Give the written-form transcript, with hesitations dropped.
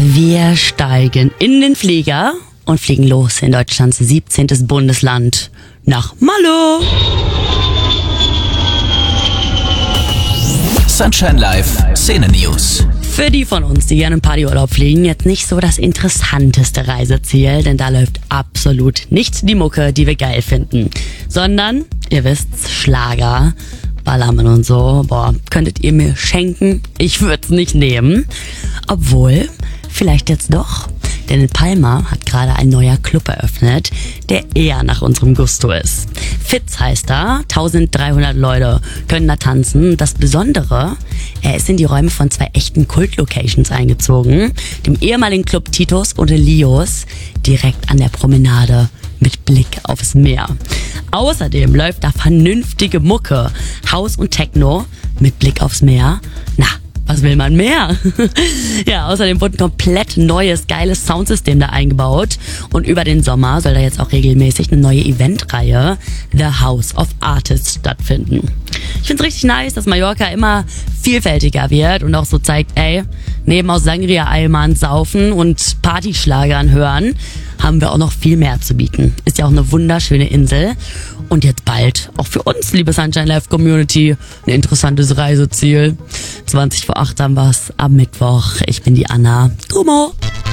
Wir steigen in den Flieger und fliegen los in Deutschlands 17. Bundesland nach Malle. Sunshine Live Szene News. Für die von uns, die gerne in Partyurlaub fliegen, jetzt nicht so das interessanteste Reiseziel, denn da läuft absolut nicht die Mucke, die wir geil finden, sondern, ihr wisst's, Schlager, Ballermann und so. Boah, könntet ihr mir schenken? Ich würd's nicht nehmen. Obwohl, vielleicht jetzt doch. Denn in Palma hat gerade ein neuer Club eröffnet, der eher nach unserem Gusto ist. Fitz heißt da, 1300 Leute können da tanzen. Das Besondere, er ist in die Räume von 2 echten Kult-Locations eingezogen. Dem ehemaligen Club Titos und Elios, direkt an der Promenade mit Blick aufs Meer. Außerdem läuft da vernünftige Mucke, House und Techno mit Blick aufs Meer. Na, was will man mehr? Ja, außerdem wurde ein komplett neues, geiles Soundsystem da eingebaut. Und über den Sommer soll da jetzt auch regelmäßig eine neue Eventreihe, The House of Artists, stattfinden. Ich find's richtig nice, dass Mallorca immer vielfältiger wird und auch so zeigt, ey, neben aus Sangria-Eimern saufen und Partyschlagern hören, haben wir auch noch viel mehr zu bieten. Ist ja auch eine wunderschöne Insel. Und jetzt bald auch für uns, liebe Sunshine Live Community, ein interessantes Reiseziel. 20 vor 8 haben wir's am Mittwoch. Ich bin die Anna. Gummo.